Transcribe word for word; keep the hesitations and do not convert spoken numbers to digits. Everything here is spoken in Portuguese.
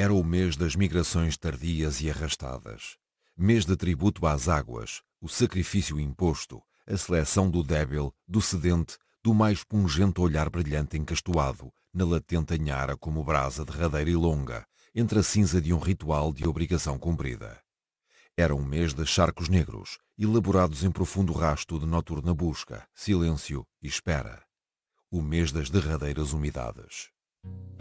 Era o mês das migrações tardias e arrastadas. Mês de tributo às águas, o sacrifício imposto, a seleção do débil, do sedente, do mais pungente olhar brilhante encastoado, na latente anhara como brasa derradeira e longa, entre a cinza de um ritual de obrigação cumprida. Era um mês de charcos negros, elaborados em profundo rasto de noturna busca, silêncio e espera. O mês das derradeiras umidades.